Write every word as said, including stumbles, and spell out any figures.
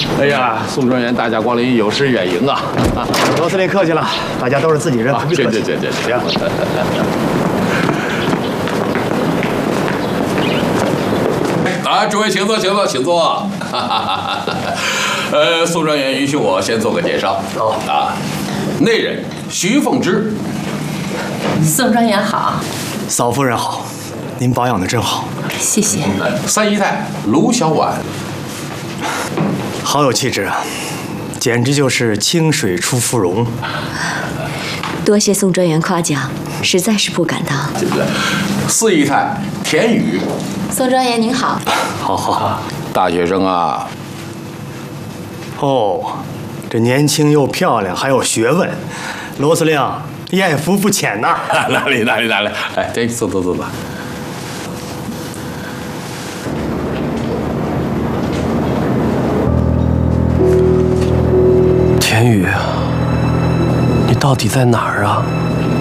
哎呀，宋专员大驾光临，有失远迎啊！啊， 罗司令客气了，大家都是自己人，不必客气。 对对对对， 行。 啊，诸位请坐，请坐，请坐。呃，宋专员允许我先做个介绍。哦啊，内人徐凤芝。 宋专员好。 嫂夫人好，您保养的真好。 谢谢。 三姨太卢小婉。 好有气质啊，简直就是清水出芙蓉。 多谢宋专员夸奖，实在是不敢当。 四姨太田雨。 宋专员您好。 好好好， 大学生啊。 哦，这年轻又漂亮，还有学问，罗司令艳福不浅呐。 哪里哪里哪里，哎，对，坐坐坐坐。 田雨，你到底在哪儿啊？